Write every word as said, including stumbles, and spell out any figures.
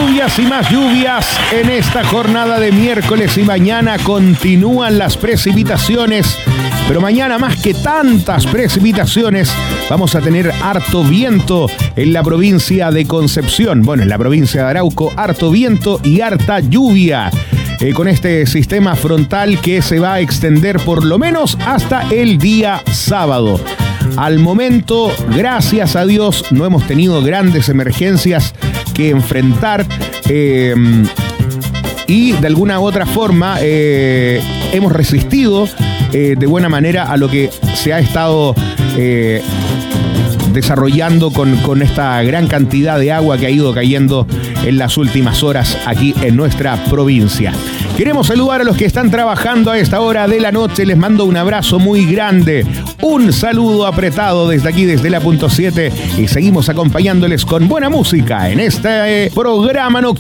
lluvias y más lluvias en esta jornada de miércoles y mañana continúan las precipitaciones, pero mañana más que tantas precipitaciones vamos a tener harto viento en la provincia de Concepción, bueno, en la provincia de Arauco, harto viento y harta lluvia. Eh, con este sistema frontal que se va a extender por lo menos hasta el día sábado. Al momento, gracias a Dios, no hemos tenido grandes emergencias que enfrentar eh, y de alguna u otra forma eh, hemos resistido eh, de buena manera a lo que se ha estado eh, desarrollando con, con esta gran cantidad de agua que ha ido cayendo en las últimas horas aquí en nuestra provincia. Queremos saludar a los que están trabajando a esta hora de la noche. Les mando un abrazo muy grande, un saludo apretado desde aquí, desde la punto siete, y seguimos acompañándoles con buena música en este programa nocturno.